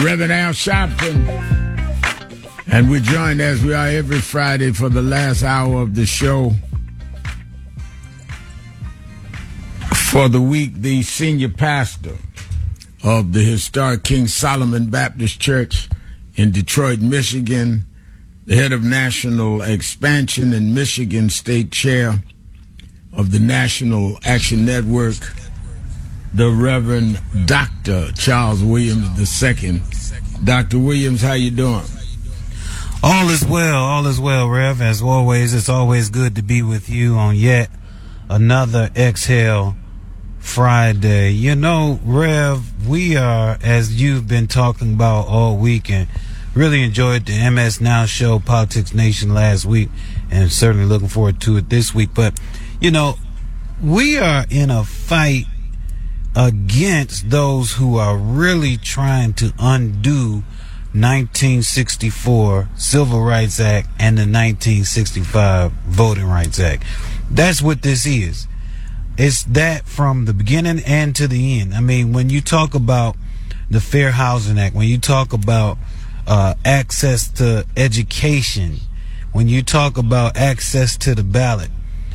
Reverend Al Sharpton. And we're joined as we are every Friday for the last hour of the show. For the week, the senior pastor of the historic King Solomon Baptist Church in Detroit, Michigan, the head of national expansion and Michigan State Chair of the National Action Network, the Reverend Dr. Charles Williams II. Dr. Williams, how you doing? All is well, Rev. As always, it's always good to be with you on yet another Exhale Friday. You know, Rev, we are, as you've been talking about all weekend, really enjoyed the MS Now show, Politics Nation, last week, and certainly looking forward to it this week. But, you know, we are in a fight against those who are really trying to undo 1964 Civil Rights Act and the 1965 Voting Rights Act. That's what this is. It's that from the beginning and to the end. I mean, when you talk about the Fair Housing Act, when you talk about access to education, when you talk about access to the ballot,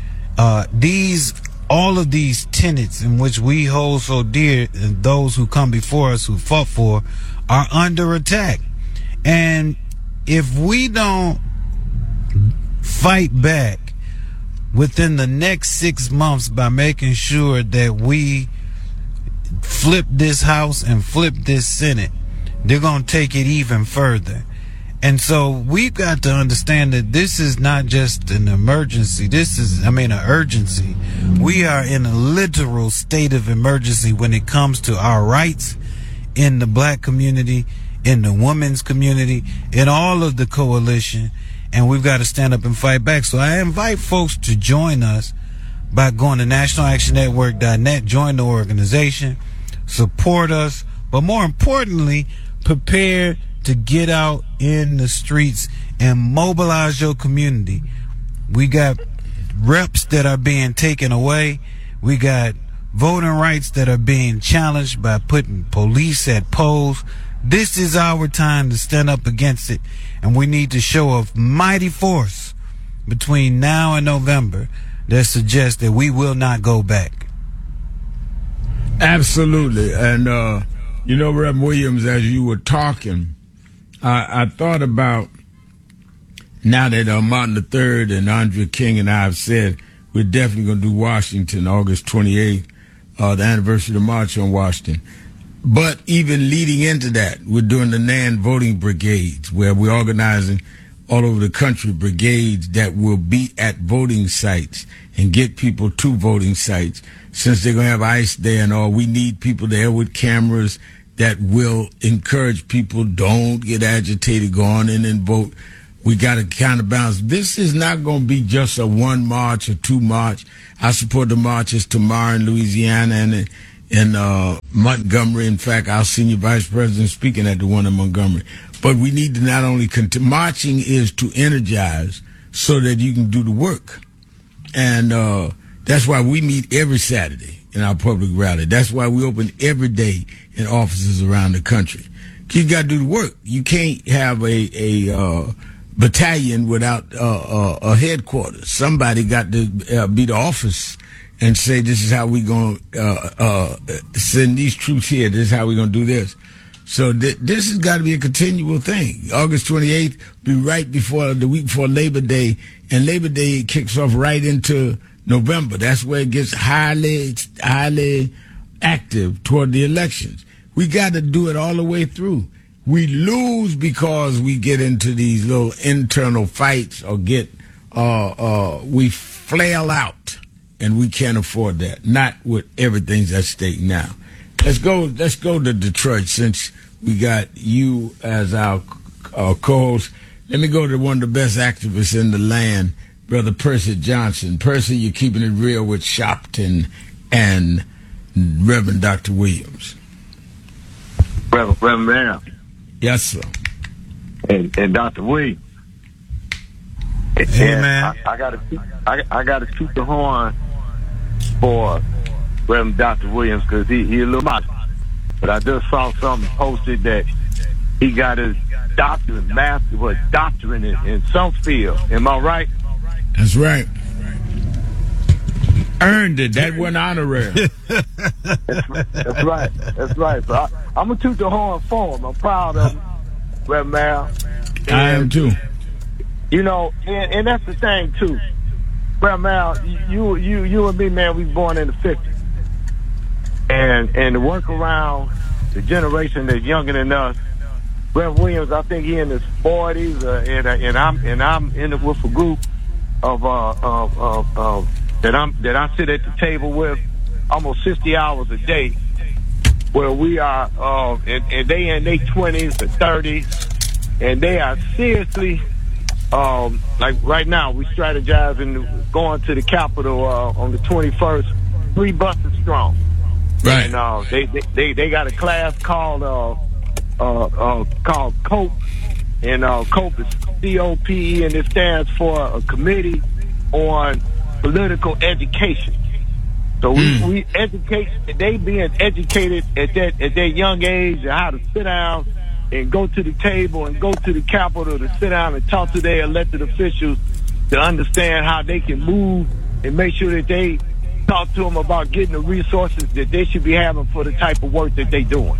all of these tenets in which we hold so dear, and those who come before us who fought for, are under attack. And if we don't fight back within the next 6 months by making sure that we flip this House and flip this Senate, they're going to take it even further. And so we've got to understand that this is not just an emergency. This is, an urgency. We are in a literal state of emergency when it comes to our rights in the black community, in the women's community, in all of the coalition, and we've got to stand up and fight back. So I invite folks to join us by going to nationalactionnetwork.net, join the organization, support us, but more importantly, prepare to get out in the streets and mobilize your community. We got reps that are being taken away. We got voting rights that are being challenged by putting police at polls. This is our time to stand up against it, and we need to show a mighty force between now and November that suggests that we will not go back. Absolutely. And, Reverend Williams, as you were talking, I thought about, now that Martin III and Andrea King and I have said we're definitely going to do Washington August 28th, the anniversary of the March on Washington. But even leading into that, we're doing the NAN voting brigades, where we're organizing all over the country brigades that will be at voting sites and get people to voting sites. Since they're going to have ICE there and all, we need people there with cameras that will encourage people, don't get agitated, go on in and vote. We got to kind of balance. This is not going to be just a one march or two march. I support the marches tomorrow in Louisiana and in Montgomery. In fact, our senior vice president speaking at the one in Montgomery. But we need to not only marching is to energize so that you can do the work. And that's why we meet every Saturday in our public rally. That's why we open every day in offices around the country. You got to do the work. You can't have a battalion without a headquarters. Somebody got to be the office and say, this is how we going to send these troops here. This is how we're going to do this. So this has got to be a continual thing. August 28th be right before the week before Labor Day, and Labor Day kicks off right into November. That's where it gets highly active toward the elections. We got to do it all the way through. We lose because we get into these little internal fights or we flail out, and we can't afford that. Not with everything's at stake now. Let's go to Detroit, since we got you as our co-host. Let me go to one of the best activists in the land, Brother Percy Johnson. Percy, you're keeping it real with Sharpton and Reverend Dr. Williams. Reverend Brown. Yes, sir. And Dr. Williams. Hey, man. I gotta shoot the horn for Reverend Dr. Williams, because he a little much. But I just saw something posted that He got his doctorate in some field. Am I right? That's right. Earned it. That went honorary. That's right. That's right. So I'm going to toot the horn for him. I'm proud of him, Reverend Mal. I am too. You know, and that's the thing too. Reverend Mal, you and me, man, we born in the 50s. And to work around the generation that's younger than us, Reverend Williams, I think he in his 40s, and I'm in it with a group of that I sit at the table with almost 60 hours a day, where we are, and they in their 20s or 30s, and they are seriously, like right now, we strategizing going to the Capitol on the 21st, 3 buses strong. Right. And they got a class called COPE, and COPE is COPE, and it stands for a Committee on Political Education. So we educate, they being educated at that young age, how to sit down and go to the table and go to the Capitol to sit down and talk to their elected officials to understand how they can move and make sure that they talk to them about getting the resources that they should be having for the type of work that they doing,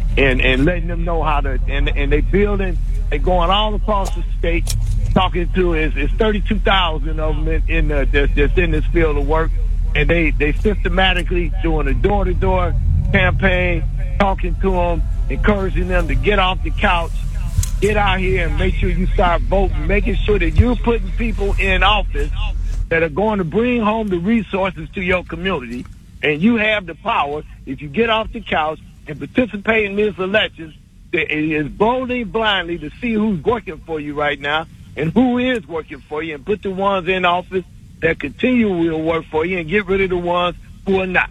and letting them know how to, and they building, they going all across the state, talking to, it's 32,000 of them that's in this field of work, and they systematically doing a door-to-door campaign, talking to them, encouraging them to get off the couch, get out here and make sure you start voting, making sure that you're putting people in office that are going to bring home the resources to your community, and you have the power, if you get off the couch and participate in this election, it is boldly, blindly to see who's working for you right now and who is working for you, and put the ones in office that continue to work for you and get rid of the ones who are not.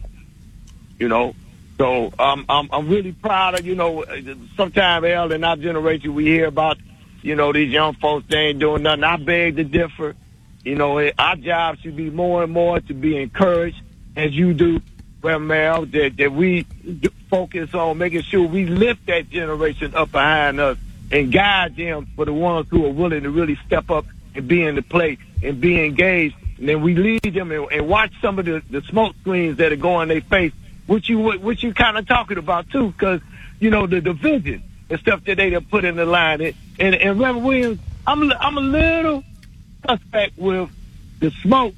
You know, so I'm really proud of, you know, sometimes, Al, in our generation, we hear about, you know, these young folks, they ain't doing nothing. I beg to differ. You know, our job should be more and more to be encouraged, as you do, Reverend Mal, that we focus on making sure we lift that generation up behind us and guide them for the ones who are willing to really step up and be in the play and be engaged. And then we lead them and watch some of the smoke screens that are going in their face, which you kind of talking about too, because, you know, the division and stuff that they put in the line. And Reverend Williams, I'm a little suspect with the smoke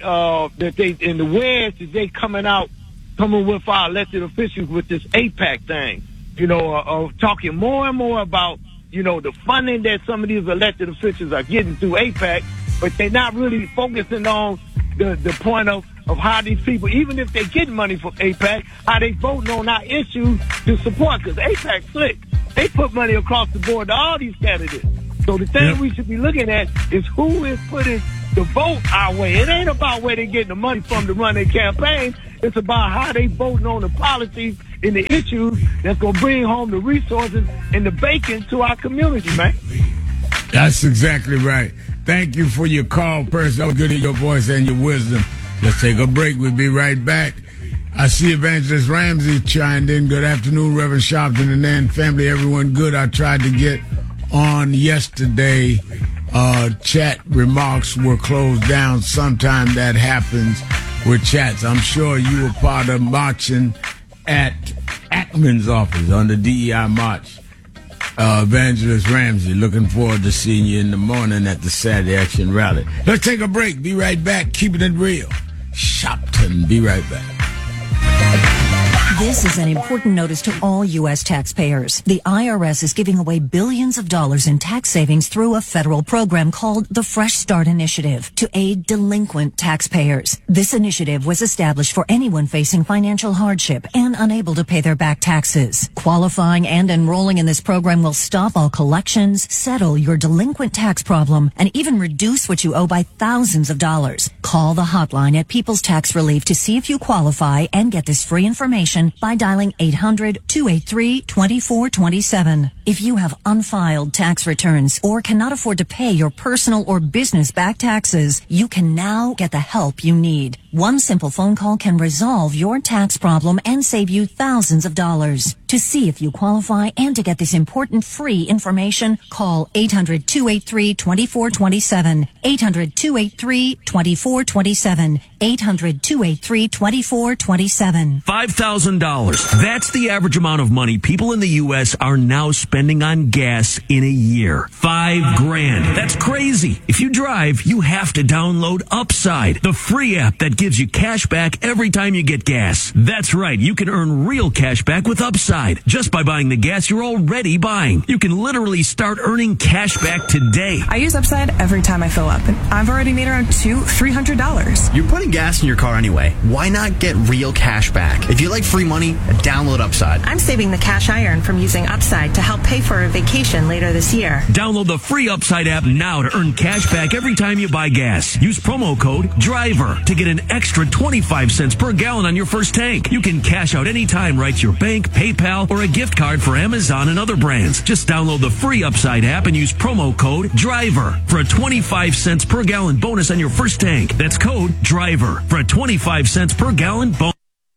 that they, in the wedge that they coming with our elected officials with this AIPAC thing, you know, talking more and more about, you know, the funding that some of these elected officials are getting through AIPAC, but they're not really focusing on the point of how these people, even if they're getting money from AIPAC, how they voting on our issues to support, because AIPAC slick. They put money across the board to all these candidates. So the thing we should be looking at is who is putting the vote our way. It ain't about where they getting the money from to run their campaign. It's about how they voting on the policies and the issues that's going to bring home the resources and the bacon to our community, man. That's exactly right. Thank you for your call, Percy. That was good in your voice and your wisdom. Let's take a break. We'll be right back. I see Evangelist Ramsey chimed in. Good afternoon, Reverend Sharpton and then family, everyone good. I tried to get on yesterday. Chat remarks were closed down. Sometime that happens with chats. I'm sure you were part of marching at Ackman's office on the DEI march. Evangelist Ramsey, looking forward to seeing you in the morning at the Saturday Action Rally. Let's take a break. Be right back. Keeping it real. Shopton. Be right back. This is an important notice to all U.S. taxpayers. The IRS is giving away billions of dollars in tax savings through a federal program called the Fresh Start Initiative to aid delinquent taxpayers. This initiative was established for anyone facing financial hardship and unable to pay their back taxes. Qualifying and enrolling in this program will stop all collections, settle your delinquent tax problem, and even reduce what you owe by thousands of dollars. Call the hotline at People's Tax Relief to see if you qualify and get this free information by dialing 800-283-2427. If you have unfiled tax returns or cannot afford to pay your personal or business back taxes, you can now get the help you need. One simple phone call can resolve your tax problem and save you thousands of dollars. To see if you qualify and to get this important free information, call 800-283-2427. 800-283-2427. 800-283-2427. $5,000. That's the average amount of money people in the U.S. are now spending on gas in a year. $5,000. That's crazy. If you drive, you have to download Upside, the free app that gives you cash back every time you get gas. That's right. You can earn real cash back with Upside just by buying the gas you're already buying. You can literally start earning cash back today. I use Upside every time I fill up, and I've already made around $300. You're putting gas in your car anyway. Why not get real cash back? If you like free money, download Upside. I'm saving the cash I earn from using Upside to help pay for a vacation later this year. Download the free Upside app now to earn cash back every time you buy gas. Use promo code DRIVER to get an extra 25 cents per gallon on your first tank. You can cash out anytime right to your bank, PayPal, or a gift card for Amazon and other brands. Just download the free Upside app and use promo code DRIVER for a 25 cents per gallon bonus on your first tank. That's code DRIVER for a 25 cents per gallon bonus.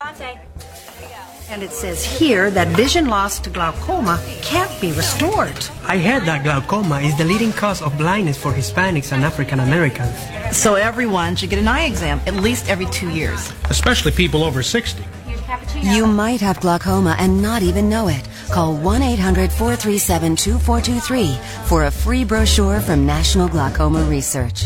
And it says here that vision loss to glaucoma can't be restored. I heard that glaucoma is the leading cause of blindness for Hispanics and African Americans. So everyone should get an eye exam at least every 2 years. Especially people over 60. You might have glaucoma and not even know it. Call 1-800-437-2423 for a free brochure from National Glaucoma Research.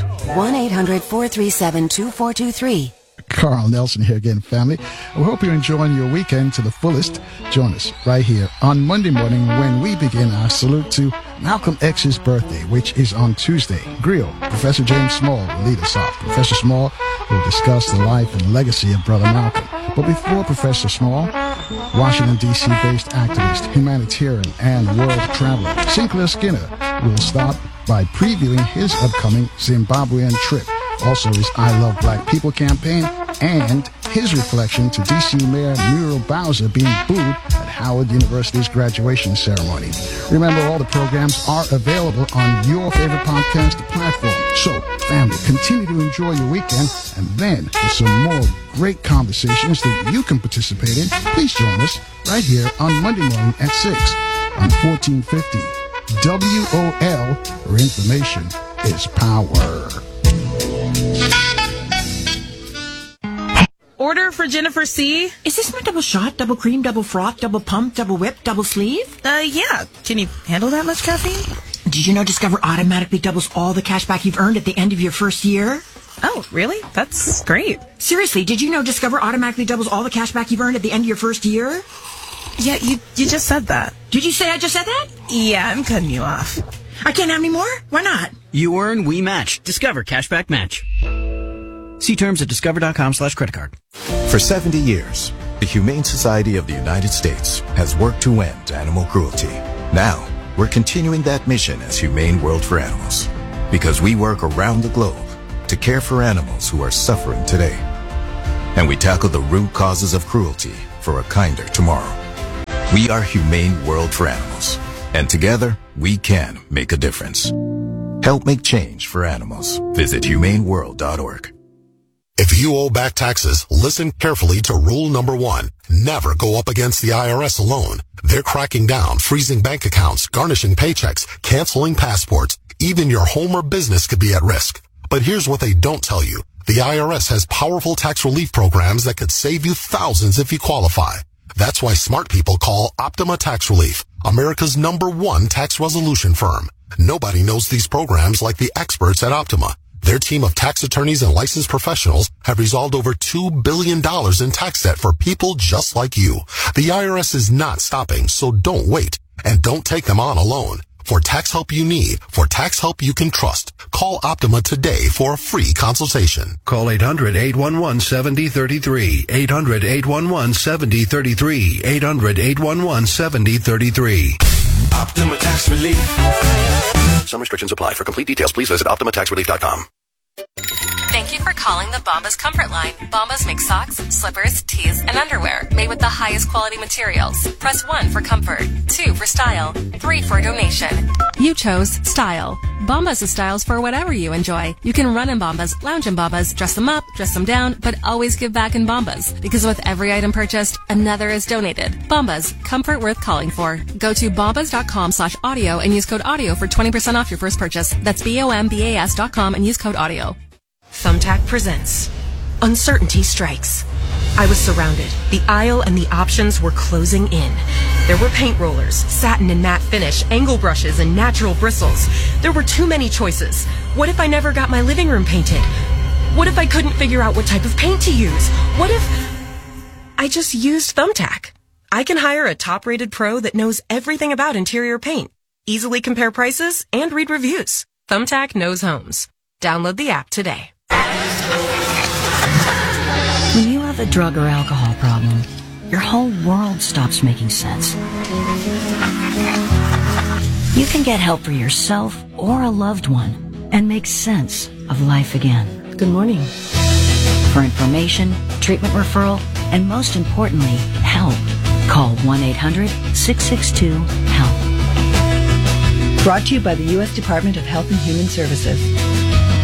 1-800-437-2423. Carl Nelson here again, family. We hope you're enjoying your weekend to the fullest. Join us right here on Monday morning when we begin our salute to Malcolm X's birthday, which is on Tuesday. Grill, Professor James Small will lead us off. Professor Small will discuss the life and legacy of Brother Malcolm. But before Professor Small, Washington, D.C.-based activist, humanitarian, and world traveler Sinclair Skinner will start by previewing his upcoming Zimbabwean trip. Also his I Love Black People campaign and his reflection to D.C. Mayor Muriel Bowser being booed at Howard University's graduation ceremony. Remember, all the programs are available on your favorite podcast platform. So, family, continue to enjoy your weekend, and then for some more great conversations that you can participate in, please join us right here on Monday morning at 6 on 1450 WOL, where information is power. Order for Jennifer C. Is this my double shot, double cream, double froth, double pump, double whip, double sleeve? Yeah. Can you handle that much caffeine? Did you know Discover automatically doubles all the cash back you've earned at the end of your first year? Oh, really? That's great. Seriously, did you know Discover automatically doubles all the cash back you've earned at the end of your first year? Yeah, you just said that. Did you say I just said that? Yeah, I'm cutting you off. I can't have any more? Why not? You earn, we match. Discover Cashback Match. See terms at discover.com/creditcard. For 70 years, the Humane Society of the United States has worked to end animal cruelty. Now, we're continuing that mission as Humane World for Animals, because we work around the globe to care for animals who are suffering today. And we tackle the root causes of cruelty for a kinder tomorrow. We are Humane World for Animals, and together, we can make a difference. Help make change for animals. Visit humaneworld.org. If you owe back taxes, listen carefully to rule number 1. Never go up against the IRS alone. They're cracking down, freezing bank accounts, garnishing paychecks, canceling passports. Even your home or business could be at risk. But here's what they don't tell you. The IRS has powerful tax relief programs that could save you thousands if you qualify. That's why smart people call Optima Tax Relief, America's #1 tax resolution firm. Nobody knows these programs like the experts at Optima. Their team of tax attorneys and licensed professionals have resolved over $2 billion in tax debt for people just like you. The IRS is not stopping, so don't wait. And don't take them on alone. For tax help you need, for tax help you can trust, call Optima today for a free consultation. Call 800-811-7033. 800-811-7033. 800-811-7033. Optima Tax Relief. Some restrictions apply. For complete details, please visit OptimaTaxRelief.com. Thank you for calling the Bombas Comfort Line. Bombas makes socks, slippers, tees, and underwear made with the highest quality materials. Press 1 for comfort, 2 for style, 3 for donation. You chose style. Bombas is styles for whatever you enjoy. You can run in Bombas, lounge in Bombas, dress them up, dress them down, but always give back in Bombas. Because with every item purchased, another is donated. Bombas, comfort worth calling for. Go to bombas.com/audio and use code audio for 20% off your first purchase. That's BOMBAS.com and use code audio. Thumbtack presents Uncertainty Strikes. I was surrounded. The aisle and the options were closing in. There were paint rollers, satin and matte finish, angle brushes, and natural bristles. There were too many choices. What if I never got my living room painted? What if I couldn't figure out what type of paint to use? What if I just used Thumbtack? I can hire a top-rated pro that knows everything about interior paint, easily compare prices, and read reviews. Thumbtack knows homes. Download the app today. When you have a drug or alcohol problem, your whole world stops making sense. You can get help for yourself or a loved one and make sense of life again. Good morning. For information, treatment referral, and most importantly, help, call 1-800-662-HELP. Brought to you by the U.S. Department of Health and Human Services.